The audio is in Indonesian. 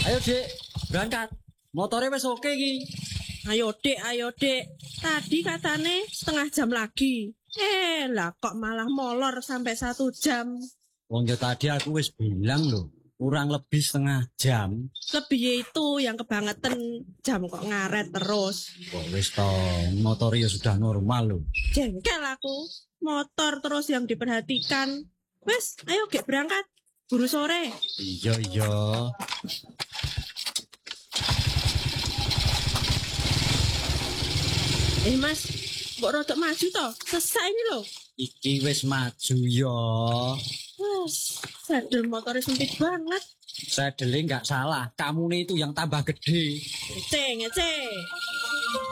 Ayo Dek, berangkat. Motornya wis oke iki. Ayo dek. Tadi katane setengah jam lagi. Lah kok malah molor sampai 1 jam. Wong yo tadi aku wis bilang lho, kurang lebih setengah jam. Lebih itu yang kebangetan jam kok ngaret terus. Kok wis to, motornya sudah normal lho. Jengkel aku. Motor terus yang diperhatikan. Wes, ayo gek berangkat. Buru sore. Iya. Mas, mbok rodok maju toh. Sesek ini loh. Iki wis maju yo. Wes, sadel motornya sempit banget. Sadele nggak salah, kamu nih itu yang tambah gede. Ngece.